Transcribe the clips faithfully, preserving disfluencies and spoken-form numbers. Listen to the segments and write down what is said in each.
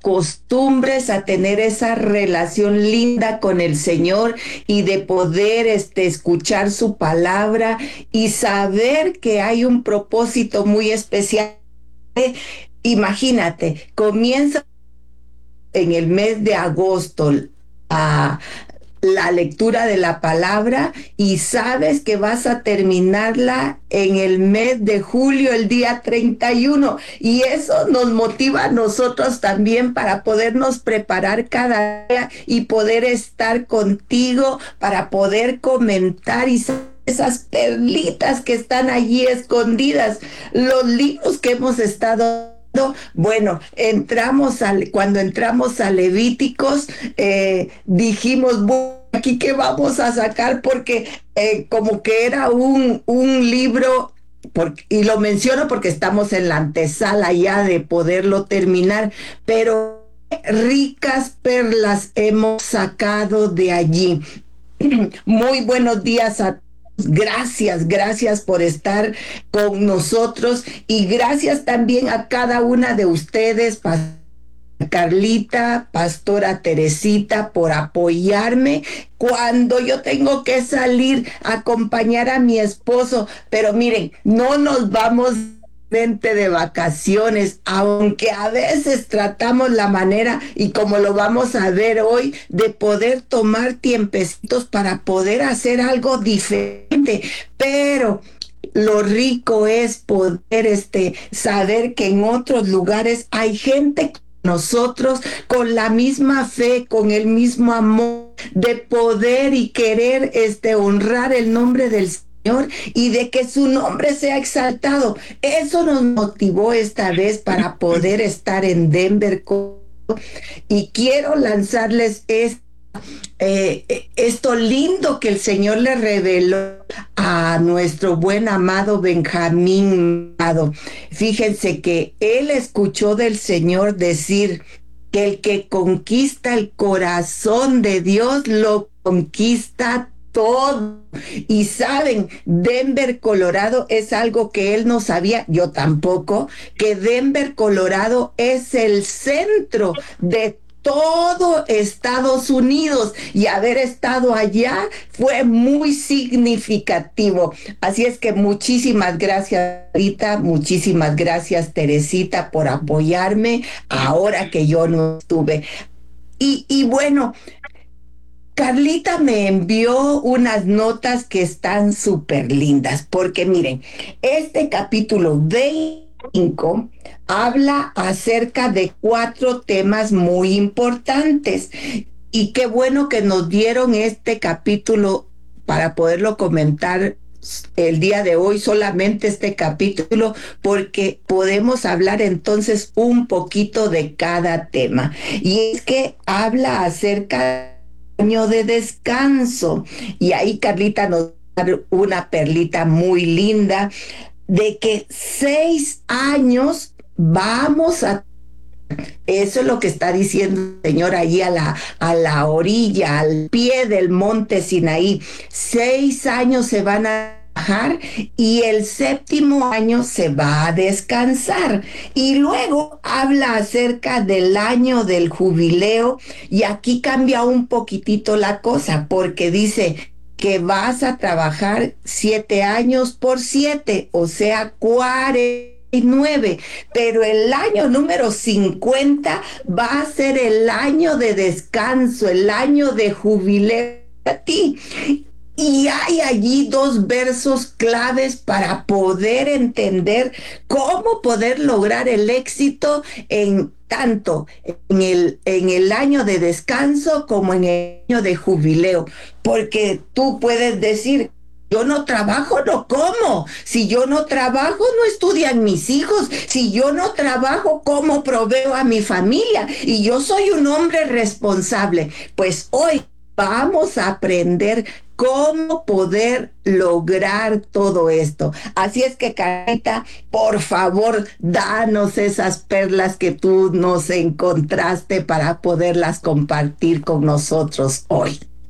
acostumbres a tener esa relación linda con el Señor y de poder este, escuchar su palabra y saber que hay un propósito muy especial. Imagínate, comienza en el mes de agosto a la lectura de la palabra y sabes que vas a terminarla en el mes de julio, el día treinta y uno. Y eso nos motiva a nosotros también para podernos preparar cada día y poder estar contigo, para poder comentar y esas perlitas que están allí escondidas, los libros que hemos estado. Bueno, entramos al, cuando entramos a Levíticos, eh, dijimos, bueno, aquí qué vamos a sacar, porque eh, como que era un, un libro, por, y lo menciono porque estamos en la antesala ya de poderlo terminar, pero ricas perlas hemos sacado de allí. Muy buenos días a Gracias, gracias por estar con nosotros y gracias también a cada una de ustedes, Pastora Carlita, Pastora Teresita, por apoyarme cuando yo tengo que salir a acompañar a mi esposo. Pero miren, no nos vamos de vacaciones, aunque a veces tratamos la manera, y como lo vamos a ver hoy, de poder tomar tiempecitos para poder hacer algo diferente, pero lo rico es poder este, saber que en otros lugares hay gente como nosotros con la misma fe, con el mismo amor de poder y querer este, honrar el nombre del Señor y de que su nombre sea exaltado. Eso nos motivó esta vez para poder estar en Denver. Y quiero lanzarles este, eh, esto lindo que el Señor le reveló a nuestro buen amado Benjamín. Fíjense que él escuchó del Señor decir que el que conquista el corazón de Dios lo conquista todo. Y saben, Denver, Colorado es algo que él no sabía, yo tampoco, que Denver, Colorado es el centro de todo Estados Unidos, y haber estado allá fue muy significativo. Así es que muchísimas gracias, Rita, muchísimas gracias, Teresita, por apoyarme ahora que yo no estuve. Y, y bueno, Carlita me envió unas notas que están súper lindas, porque miren, este capítulo veinticinco habla acerca de cuatro temas muy importantes. Y qué bueno que nos dieron este capítulo para poderlo comentar el día de hoy, solamente este capítulo, porque podemos hablar entonces un poquito de cada tema. Y es que habla acerca año de descanso. Y ahí Carlita nos da una perlita muy linda de que seis años vamos a... Eso es lo que está diciendo el Señor allí a la, a la orilla, al pie del monte Sinaí. Seis años se van a trabajar y el séptimo año se va a descansar. Y luego habla acerca del año del jubileo, y aquí cambia un poquitito la cosa, porque dice que vas a trabajar siete años por siete, o sea, cuarenta y nueve, pero el año número cincuenta va a ser el año de descanso, el año de jubileo a ti. Y hay allí dos versos claves para poder entender cómo poder lograr el éxito en tanto en el, en el año de descanso como en el año de jubileo. Porque tú puedes decir, yo no trabajo, no como. Si yo no trabajo, no estudian mis hijos. Si yo no trabajo, ¿cómo proveo a mi familia? Y yo soy un hombre responsable. Pues hoy vamos a aprender cómo poder lograr todo esto. Así es que, Carita, por favor, danos esas perlas que tú nos encontraste para poderlas compartir con nosotros hoy.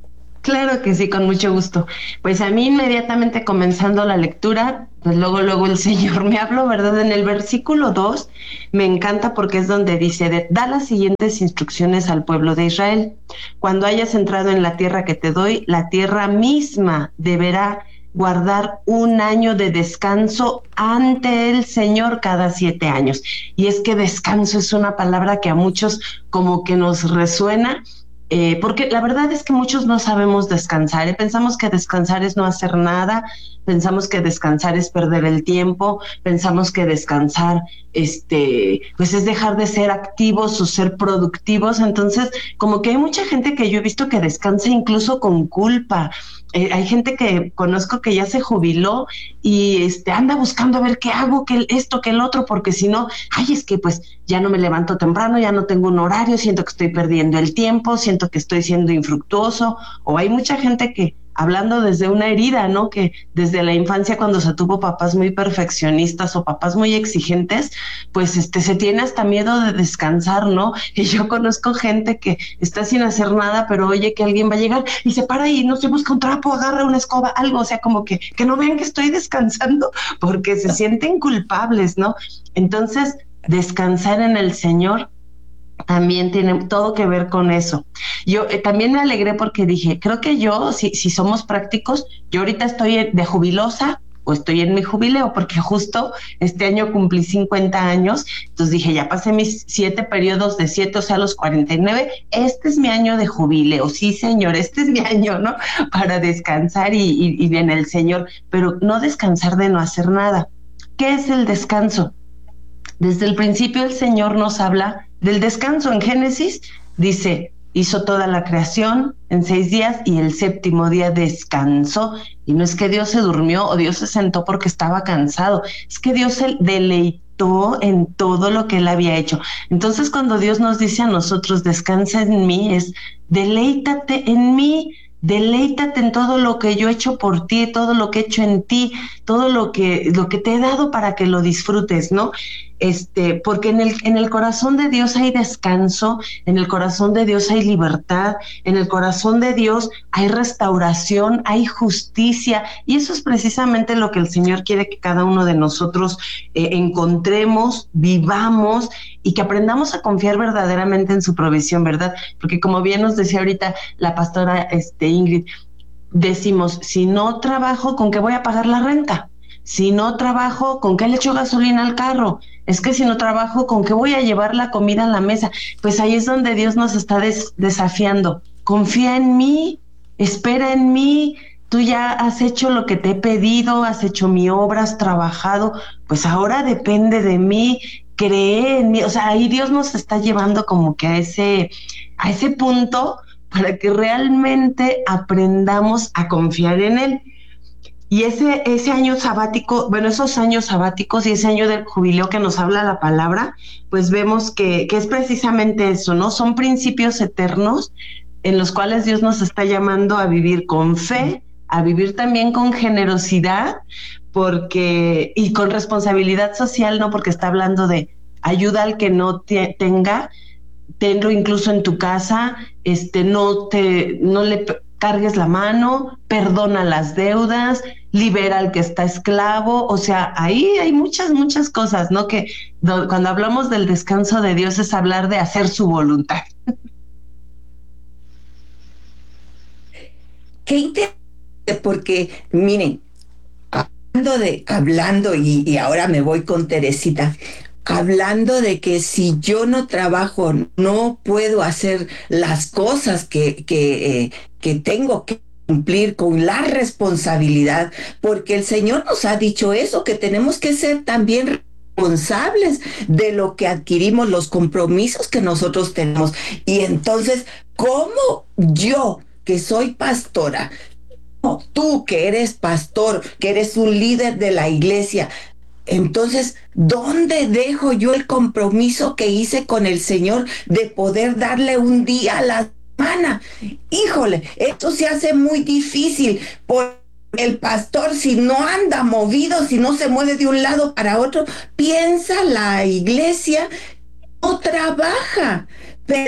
Claro que sí, con mucho gusto. Pues a mí inmediatamente comenzando la lectura, pues luego, luego el Señor me habló, ¿verdad? En el versículo dos me encanta porque es donde dice, de, da las siguientes instrucciones al pueblo de Israel. Cuando hayas entrado en la tierra que te doy, la tierra misma deberá guardar un año de descanso ante el Señor cada siete años. Y es que descanso es una palabra que a muchos como que nos resuena, eh, porque la verdad es que muchos no sabemos descansar, ¿eh? Pensamos que descansar es no hacer nada, pensamos que descansar es perder el tiempo, pensamos que descansar este, pues es dejar de ser activos o ser productivos. Entonces, como que hay mucha gente que yo he visto que descansa incluso con culpa. Eh, hay gente que conozco que ya se jubiló y este, anda buscando a ver qué hago, qué esto, qué el otro, porque si no, ay, es que pues ya no me levanto temprano, ya no tengo un horario, siento que estoy perdiendo el tiempo, siento que estoy siendo infructuoso. O hay mucha gente que, hablando desde una herida, ¿no? Que desde la infancia, cuando se tuvo papás muy perfeccionistas o papás muy exigentes, pues este, se tiene hasta miedo de descansar, ¿no? Y yo conozco gente que está sin hacer nada, pero oye que alguien va a llegar y se para y no se busca un trapo, agarra una escoba, algo, o sea, como que, que no vean que estoy descansando, porque se sienten culpables, ¿no? Entonces, descansar en el Señor también tiene todo que ver con eso. Yo eh, también me alegré porque dije, creo que yo, si, si somos prácticos, yo ahorita estoy de jubilosa o estoy en mi jubileo, porque justo este año cumplí cincuenta años, entonces dije, ya pasé mis siete periodos de siete, o sea, los cuarenta y nueve, este es mi año de jubileo, sí señor, este es mi año, ¿no? Para descansar y, y, y en el Señor, pero no descansar de no hacer nada. ¿Qué es el descanso? Desde el principio el Señor nos habla del descanso. En Génesis dice, hizo toda la creación en seis días y el séptimo día descansó. Y no es que Dios se durmió o Dios se sentó porque estaba cansado, es que Dios se deleitó en todo lo que Él había hecho. Entonces cuando Dios nos dice a nosotros, descansa en mí, es deleítate en mí, deleítate en todo lo que yo he hecho por ti, todo lo que he hecho en ti, todo lo que, lo que te he dado para que lo disfrutes, ¿no? Este, porque en el, en el corazón de Dios hay descanso, en el corazón de Dios hay libertad, en el corazón de Dios hay restauración, hay justicia, y eso es precisamente lo que el Señor quiere que cada uno de nosotros eh, encontremos, vivamos y que aprendamos a confiar verdaderamente en su provisión, ¿verdad? Porque como bien nos decía ahorita la pastora este, Ingrid, decimos, si no trabajo, ¿con qué voy a pagar la renta? Si no trabajo, ¿con qué le echo gasolina al carro? Es que si no trabajo, ¿con qué voy a llevar la comida a la mesa? Pues ahí es donde Dios nos está des- desafiando. Confía en mí, espera en mí, tú ya has hecho lo que te he pedido, has hecho mi obra, has trabajado, pues ahora depende de mí, cree en mí. O sea, ahí Dios nos está llevando como que a ese, a ese punto para que realmente aprendamos a confiar en Él. Y ese, ese año sabático, bueno, esos años sabáticos y ese año del jubileo que nos habla la palabra, pues vemos que, que es precisamente eso, ¿no? Son principios eternos en los cuales Dios nos está llamando a vivir con fe, a vivir también con generosidad, porque, y con responsabilidad social, ¿no? Porque está hablando de ayuda al que no te, tenga, tenlo incluso en tu casa, este, no te, no le cargues la mano, perdona las deudas, libera al que está esclavo. O sea, ahí hay muchas, muchas cosas, ¿no? Que do, cuando hablamos del descanso de Dios es hablar de hacer su voluntad. Qué interesante, porque miren, hablando de, hablando, y, y ahora me voy con Teresita, hablando de que si yo no trabajo, no puedo hacer las cosas que, que, eh, que tengo que cumplir con la responsabilidad, porque el Señor nos ha dicho eso, que tenemos que ser también responsables de lo que adquirimos, los compromisos que nosotros tenemos. Y entonces, ¿cómo yo, que soy pastora, tú que eres pastor, que eres un líder de la iglesia, entonces, ¿dónde dejo yo el compromiso que hice con el Señor de poder darle un día a la semana? Híjole, esto se hace muy difícil por el pastor, si no anda movido, si no se mueve de un lado para otro, piensa la iglesia, no trabaja. Pero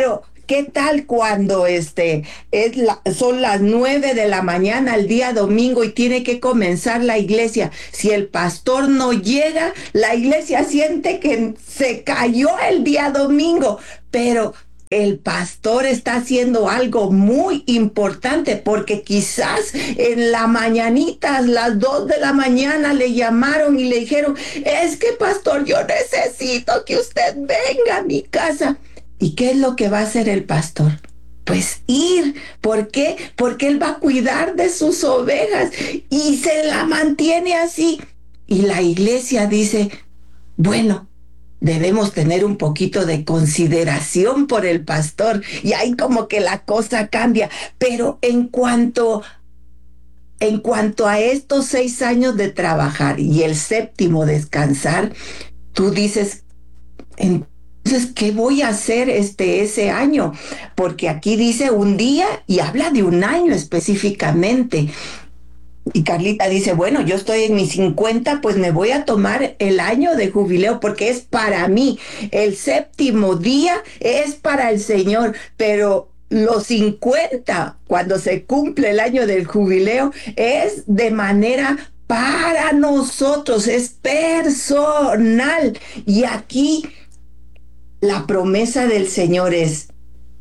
¿Qué tal cuando este es la, son las nueve de la mañana el día domingo y tiene que comenzar la iglesia? Si el pastor no llega, la iglesia siente que se cayó el día domingo, pero el pastor está haciendo algo muy importante, porque quizás en la mañanita, a las dos de la mañana, le llamaron y le dijeron: es que pastor, yo necesito que usted venga a mi casa. ¿Y qué es lo que va a hacer el pastor? Pues ir. ¿Por qué? Porque él va a cuidar de sus ovejas y se la mantiene así. Y la iglesia dice: bueno, debemos tener un poquito de consideración por el pastor. Y ahí como que la cosa cambia. Pero en cuanto, en cuanto a estos seis años de trabajar y el séptimo descansar, tú dices: entonces, ¿qué voy a hacer este ese año? Porque aquí dice un día y habla de un año específicamente. Y Carlita dice: bueno, yo estoy en mis cincuenta, pues me voy a tomar el año de jubileo porque es para mí. El séptimo día es para el Señor, pero los cincuenta, cuando se cumple el año del jubileo, es de manera para nosotros, es personal. Y aquí la promesa del Señor es: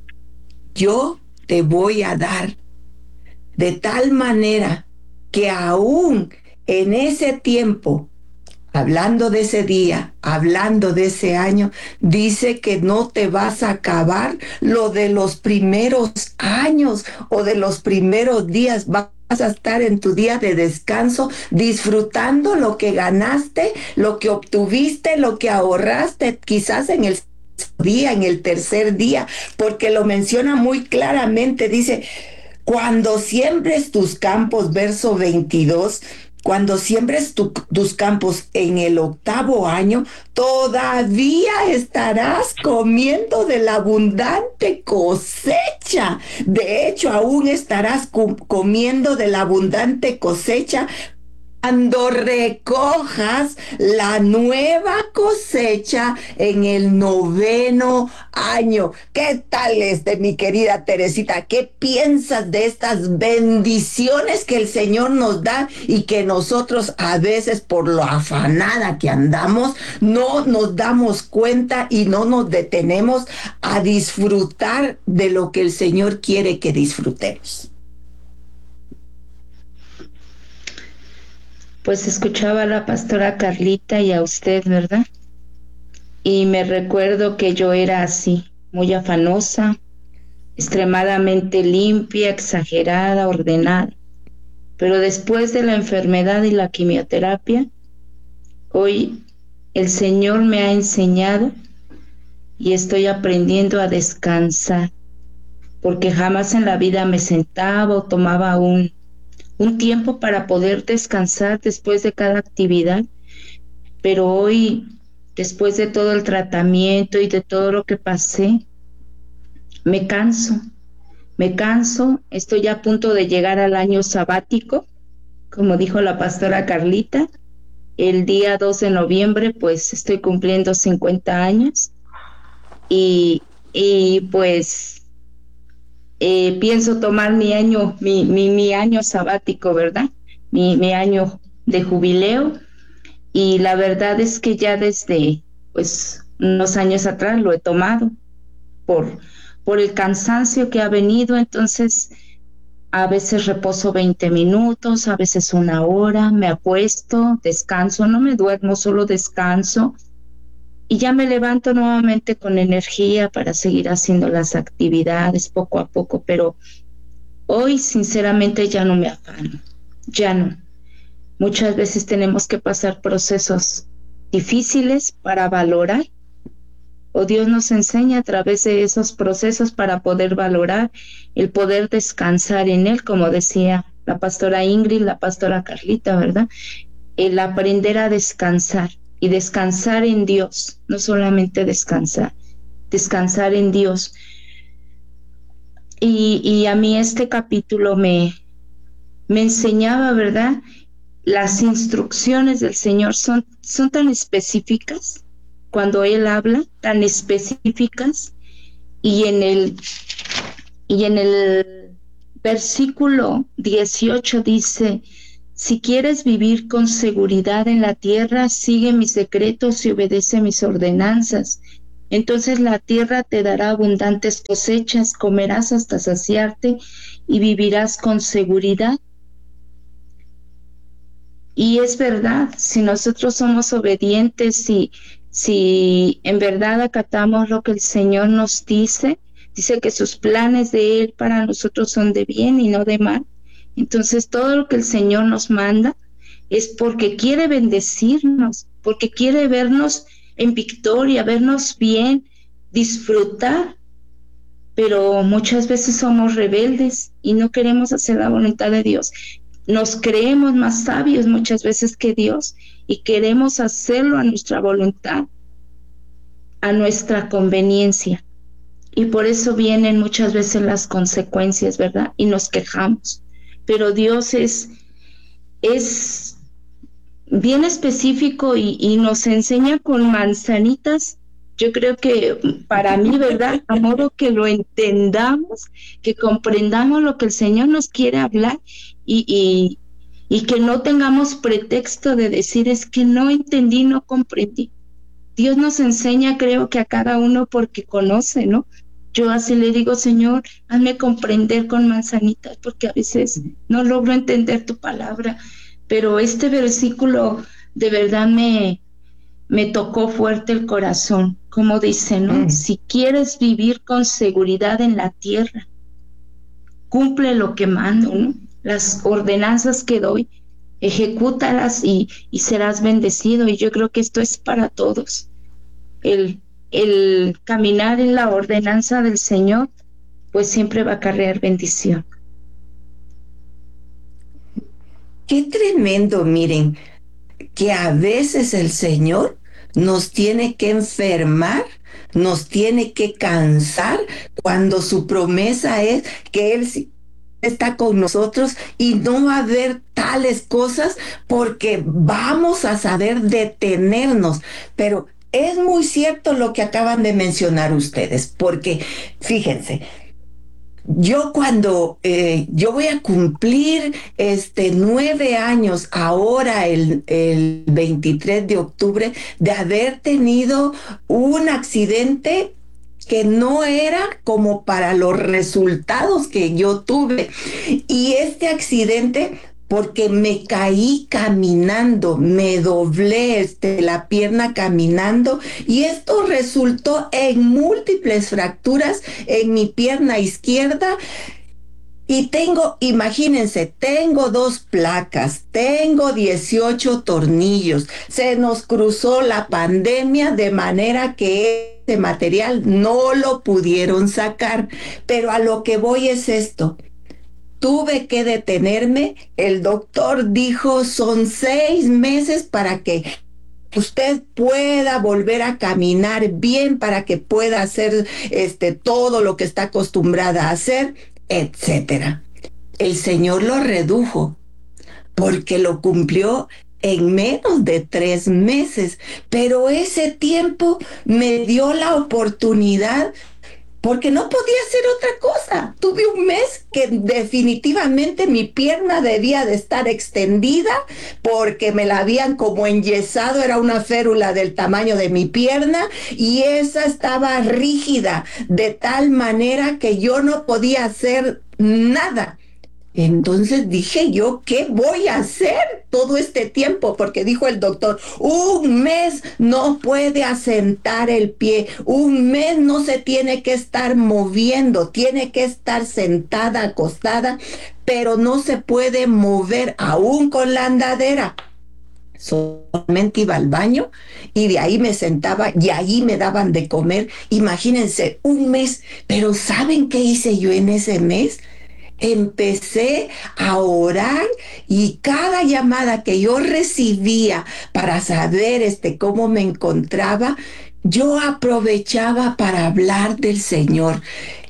yo te voy a dar de tal manera que aún en ese tiempo, hablando de ese día, hablando de ese año, dice que no te vas a acabar lo de los primeros años o de los primeros días. Vas a estar en tu día de descanso disfrutando lo que ganaste, lo que obtuviste, lo que ahorraste, quizás en el día, en el tercer día, porque lo menciona muy claramente. Dice: cuando siembres tus campos, verso veintidós, cuando siembres tu, tus campos en el octavo año, todavía estarás comiendo de la abundante cosecha. De hecho, aún estarás comiendo de la abundante cosecha cuando recojas la nueva cosecha en el noveno año. ¿Qué tal, este, mi querida Teresita? ¿Qué piensas de estas bendiciones que el Señor nos da y que nosotros a veces, por lo afanada que andamos, no nos damos cuenta y no nos detenemos a disfrutar de lo que el Señor quiere que disfrutemos? Pues escuchaba a la pastora Carlita y a usted, ¿verdad? Y me recuerdo que yo era así, muy afanosa, extremadamente limpia, exagerada, ordenada. Pero después de la enfermedad y la quimioterapia, hoy el Señor me ha enseñado y estoy aprendiendo a descansar, porque jamás en la vida me sentaba o tomaba un un tiempo para poder descansar después de cada actividad, pero hoy, después de todo el tratamiento y de todo lo que pasé, me canso, me canso, estoy a punto de llegar al año sabático, como dijo la pastora Carlita. El día dos de noviembre, pues estoy cumpliendo cincuenta años y, y pues Eh, pienso tomar mi año, mi, mi, mi año sabático, ¿verdad? Mi, mi año de jubileo, y la verdad es que ya desde pues unos años atrás lo he tomado por, por el cansancio que ha venido. Entonces a veces reposo veinte minutos, a veces una hora, me acuesto, descanso, no me duermo, solo descanso. Y ya me levanto nuevamente con energía para seguir haciendo las actividades poco a poco, pero hoy sinceramente ya no me afano, ya no. Muchas veces tenemos que pasar procesos difíciles para valorar, o Dios nos enseña a través de esos procesos para poder valorar, el poder descansar en Él, como decía la pastora Ingrid, la pastora Carlita, ¿verdad? El aprender a descansar. Y descansar en Dios, no solamente descansar, descansar en Dios. Y, y a mí este capítulo me, me enseñaba, ¿verdad? Las instrucciones del Señor son, son tan específicas, cuando Él habla, tan específicas, y en el Y en el versículo dieciocho dice, si quieres vivir con seguridad en la tierra, sigue mis decretos y obedece mis ordenanzas. Entonces la tierra te dará abundantes cosechas, comerás hasta saciarte y vivirás con seguridad. Y es verdad, si nosotros somos obedientes y si en verdad acatamos lo que el Señor nos dice, dice que sus planes de Él para nosotros son de bien y no de mal. Entonces todo lo que el Señor nos manda es porque quiere bendecirnos, porque quiere vernos en victoria, vernos bien, disfrutar. Pero muchas veces somos rebeldes y no queremos hacer la voluntad de Dios. Nos creemos más sabios muchas veces que Dios y queremos hacerlo a nuestra voluntad, a nuestra conveniencia. Y por eso vienen muchas veces las consecuencias, ¿verdad? Y nos quejamos. Pero Dios es, es bien específico y, y nos enseña con manzanitas. Yo creo que para mí, ¿verdad? A modo que lo entendamos, que comprendamos lo que el Señor nos quiere hablar y, y, y que no tengamos pretexto de decir es que no entendí, no comprendí. Dios nos enseña, creo que a cada uno porque conoce, ¿no? Yo así le digo, Señor, hazme comprender con manzanitas, porque a veces no logro entender tu palabra, pero este versículo de verdad me, me tocó fuerte el corazón, como dice, ¿no? Mm. Si quieres vivir con seguridad en la tierra, cumple lo que mando, ¿no? Las ordenanzas que doy, ejecútalas y, y serás bendecido. Y yo creo que esto es para todos. El, el caminar en la ordenanza del Señor, pues siempre va a acarrear bendición. Qué tremendo, miren, que a veces el Señor nos tiene que enfermar, nos tiene que cansar, cuando su promesa es que Él está con nosotros y no va a haber tales cosas porque vamos a saber detenernos. Pero es muy cierto lo que acaban de mencionar ustedes, porque fíjense, yo cuando eh, yo voy a cumplir este nueve años ahora el, el veintitrés de octubre de haber tenido un accidente que no era como para los resultados que yo tuve. Y este accidente, porque me caí caminando, me doblé este, la pierna caminando y esto resultó en múltiples fracturas en mi pierna izquierda. Y tengo, imagínense, tengo dos placas, tengo dieciocho tornillos. Se nos cruzó la pandemia de manera que este material no lo pudieron sacar. Pero a lo que voy es esto. Tuve que detenerme. El doctor dijo, son seis meses para que usted pueda volver a caminar bien, para que pueda hacer este, todo lo que está acostumbrada a hacer, etcétera. El Señor lo redujo porque lo cumplió en menos de tres meses, pero ese tiempo me dio la oportunidad porque no podía hacer otra cosa. Tuve un mes que definitivamente mi pierna debía de estar extendida porque me la habían como enyesado, era una férula del tamaño de mi pierna y esa estaba rígida de tal manera que yo no podía hacer nada. Entonces dije yo, ¿qué voy a hacer todo este tiempo? Porque dijo el doctor, un mes no puede asentar el pie, un mes no se tiene que estar moviendo, tiene que estar sentada, acostada, pero no se puede mover aún con la andadera. Solamente iba al baño y de ahí me sentaba y ahí me daban de comer. Imagínense, un mes. Pero ¿saben qué hice yo en ese mes? Empecé a orar y cada llamada que yo recibía para saber este, cómo me encontraba, yo aprovechaba para hablar del Señor.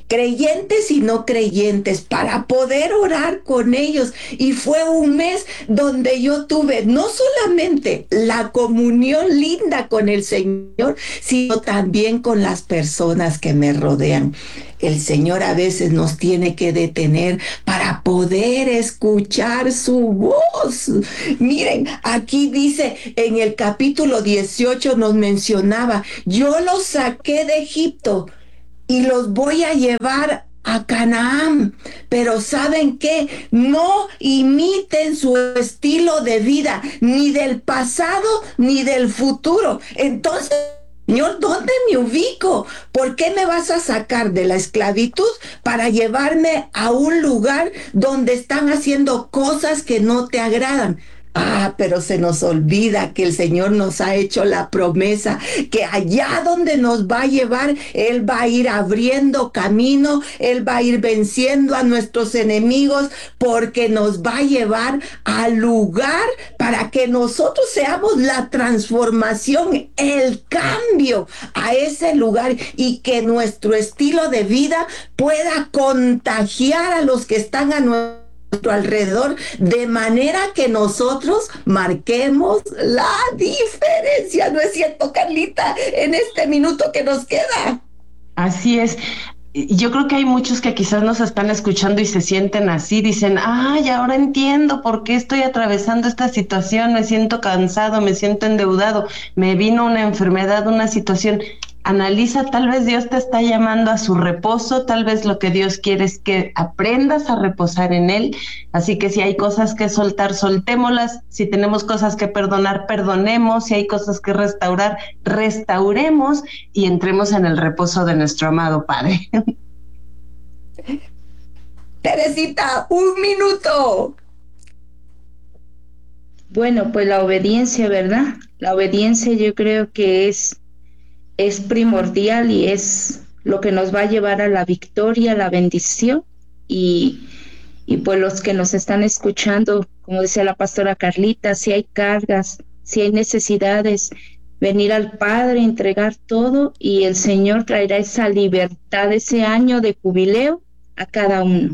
creyentes y no creyentes, para poder orar con ellos. Y fue un mes donde yo tuve no solamente la comunión linda con el Señor, sino también con las personas que me rodean. El Señor a veces nos tiene que detener para poder escuchar su voz. Miren, aquí dice en el capítulo dieciocho nos mencionaba, yo los saqué de Egipto y los voy a llevar a Canaán, pero ¿saben qué? No imiten su estilo de vida, ni del pasado ni del futuro. Entonces, Señor, ¿dónde me ubico? ¿Por qué me vas a sacar de la esclavitud para llevarme a un lugar donde están haciendo cosas que no te agradan? Ah, pero se nos olvida que el Señor nos ha hecho la promesa que allá donde nos va a llevar, Él va a ir abriendo camino, Él va a ir venciendo a nuestros enemigos, porque nos va a llevar al lugar para que nosotros seamos la transformación, el cambio a ese lugar, y que nuestro estilo de vida pueda contagiar a los que están a nuestro nuestro alrededor, de manera que nosotros marquemos la diferencia. ¿No es cierto, Carlita? En este minuto que nos queda. Así es. Yo creo que hay muchos que quizás nos están escuchando y se sienten así, dicen, ay, ahora entiendo por qué estoy atravesando esta situación, me siento cansado, me siento endeudado, me vino una enfermedad, una situación. Analiza, tal vez Dios te está llamando a su reposo, tal vez lo que Dios quiere es que aprendas a reposar en Él, así que si hay cosas que soltar, soltémoslas, si tenemos cosas que perdonar, perdonemos, si hay cosas que restaurar, restauremos y entremos en el reposo de nuestro amado Padre. Teresita, un minuto. Bueno, pues la obediencia, ¿verdad? La obediencia yo creo que es es primordial y es lo que nos va a llevar a la victoria, a la bendición. Y, y pues los que nos están escuchando, como decía la pastora Carlita, si hay cargas, si hay necesidades, venir al Padre, entregar todo, y el Señor traerá esa libertad, ese año de jubileo a cada uno.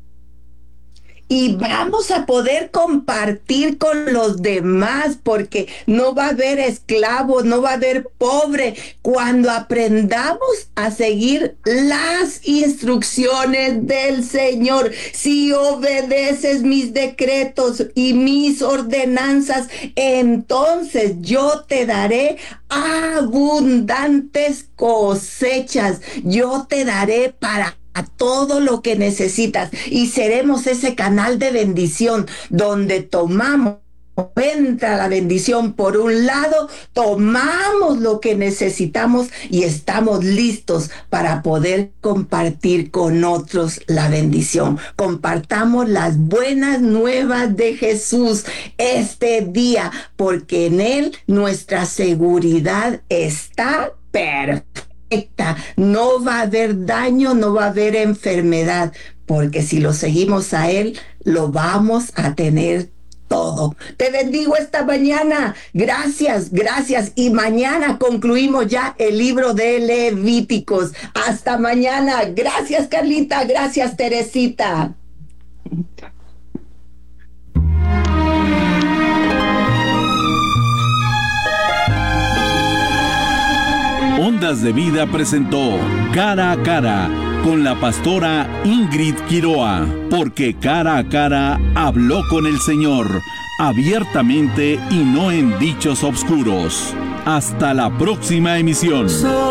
Y vamos a poder compartir con los demás, porque no va a haber esclavos, no va a haber pobre, cuando aprendamos a seguir las instrucciones del Señor. Si obedeces mis decretos y mis ordenanzas, entonces yo te daré abundantes cosechas. Yo te daré para a todo lo que necesitas, y seremos ese canal de bendición donde tomamos, entra la bendición por un lado, tomamos lo que necesitamos y estamos listos para poder compartir con otros la bendición. Compartamos las buenas nuevas de Jesús este día, porque en Él nuestra seguridad está perfecta. No va a haber daño, no va a haber enfermedad, porque si lo seguimos a Él, lo vamos a tener todo. Te bendigo esta mañana. Gracias, gracias. Y mañana concluimos ya el libro de Levíticos. Hasta mañana. Gracias, Carlita. Gracias, Teresita. Ondas de Vida presentó Cara a Cara con la pastora Ingrid Quiroa, porque cara a cara habló con el Señor, abiertamente y no en dichos obscuros. Hasta la próxima emisión.